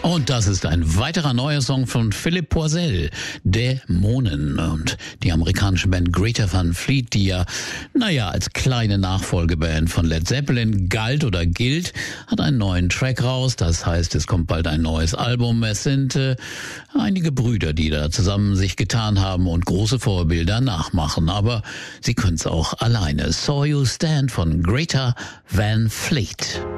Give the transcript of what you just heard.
Und das ist ein weiterer neuer Song von Philipp Poisel, Dämonen. Und die amerikanische Band Greta Van Fleet, die ja, als kleine Nachfolgeband von Led Zeppelin galt oder gilt, hat einen neuen Track raus. Das heißt, es kommt bald ein neues Album. Es sind einige Brüder, die da zusammen sich getan haben und große Vorbilder nachmachen. Aber sie können es auch alleine. Saw You Stand von Greta Van Fleet.